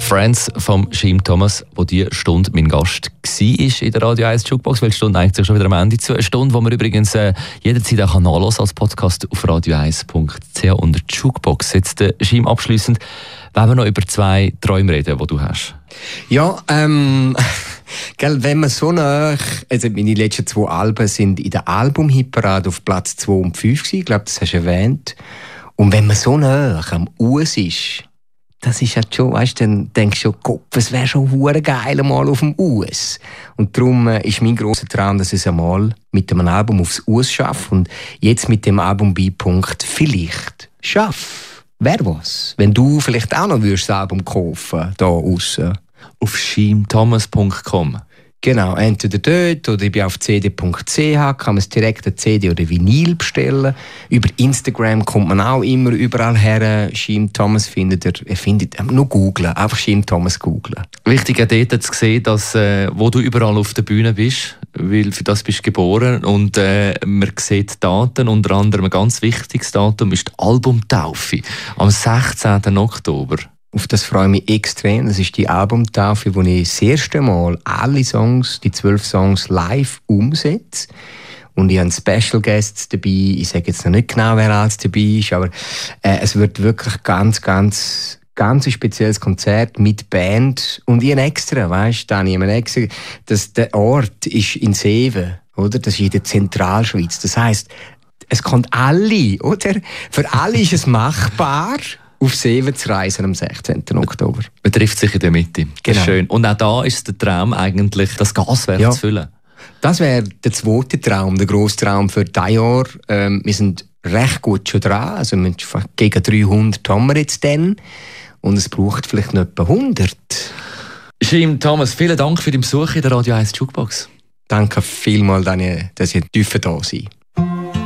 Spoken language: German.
Friends vom Jim Thomas, wo diese Stunde mein Gast war in der Radio 1 Jukebox, weil die Stunde eigentlich schon wieder am Ende zu. Eine Stunde, die man übrigens jederzeit auch nachhören kann als Podcast auf radio1.ch unter Jukebox. Jetzt, Jim, abschliessend, wollen wir noch über 2 Träume reden, die du hast? Ja, gell, wenn man so nah, also meine letzten 2 Alben sind in der Album-Hitparade auf Platz 2 und 5 gewesen, ich glaube, das hast du erwähnt. Und wenn man so nah am US ist, das ist halt schon, weißt du, dann denkst du schon, Gott, es wäre schon hure geil einmal auf dem US. Und darum ist mein grosser Traum, dass ich es einmal mit einem Album aufs US schaffe und jetzt mit dem Album B-Punkt vielleicht schaffe. Wer was? Wenn du vielleicht auch noch das Album kaufen da aussen. Auf jimthomas.com. Genau, entweder dort oder ich bin auf cd.ch, kann man es direkt eine CD oder Vinyl bestellen. Über Instagram kommt man auch immer überall her. Jim Thomas findet nur googlen, einfach Jim Thomas googlen. Wichtig ist dort zu sehen, dass wo du überall auf der Bühne bist, weil für das bist du geboren und man sieht Daten, unter anderem ein ganz wichtiges Datum ist die Albumtaufe am 16. Oktober. Auf das freue ich mich extrem. Das ist die Albumtaufe, wo ich das erste Mal alle Songs, die 12 Songs, live umsetze. Und ich habe Special Guests dabei. Ich sage jetzt noch nicht genau, wer alles dabei ist, aber es wird wirklich ganz ein spezielles Konzert mit Band. Und ich habe extra, weißt du, der Ort ist in Seven, oder? Das ist in der Zentralschweiz. Das heisst, es kommt alle, oder? Für alle ist es machbar, auf Seven zu reisen am 16. Oktober. Man trifft sich in der Mitte. Genau. Schön. Und auch da ist der Traum eigentlich, das Gaswerk zu füllen. Das wäre der zweite Traum, der grosse Traum für dieses Jahr. Wir sind recht gut schon dran. Also gegen 300 haben wir jetzt dann. Und es braucht vielleicht noch etwa 100. Jim Thomas, vielen Dank für den Besuch in der Radio 1 Jukebox. Danke vielmals, Daniel, dass ihr da sein dürft.